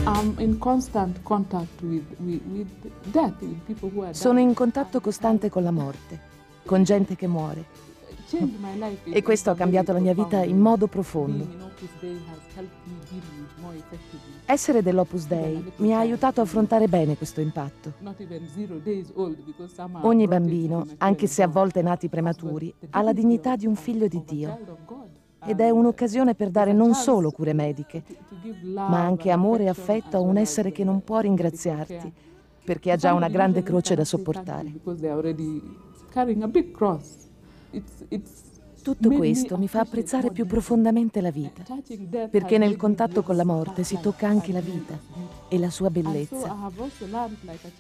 Sono in contatto costante con la morte, con gente che muore. E questo ha cambiato la mia vita in modo profondo. Essere dell'Opus Dei mi ha aiutato a affrontare bene questo impatto. Ogni bambino, anche se a volte nati prematuri, ha la dignità di un figlio di Dio. Ed è un'occasione per dare non solo cure mediche, ma anche amore e affetto a un essere che non può ringraziarti, perché ha già una grande croce da sopportare. Tutto questo mi fa apprezzare più profondamente la vita, perché nel contatto con la morte si tocca anche la vita e la sua bellezza.